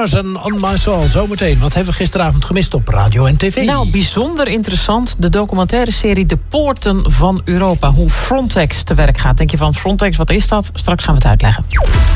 Mars en On My Soul. Zometeen, wat hebben we gisteravond gemist op radio en tv? Nou, bijzonder interessant. De documentaire serie De Poorten van Europa. Hoe Frontex te werk gaat. Denk je van Frontex, wat is dat? Straks gaan we het uitleggen.